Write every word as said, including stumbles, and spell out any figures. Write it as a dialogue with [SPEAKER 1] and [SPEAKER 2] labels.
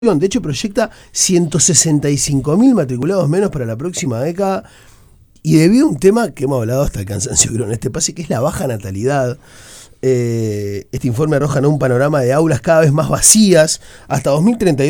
[SPEAKER 1] De hecho, proyecta ciento sesenta y cinco mil matriculados menos para la próxima década. Y debido a un tema que hemos hablado hasta el cansancio, creo, en este pase, que es la baja natalidad. Eh, este informe arroja, ¿no?, un panorama de aulas cada vez más vacías. Hasta dos mil treinta y dos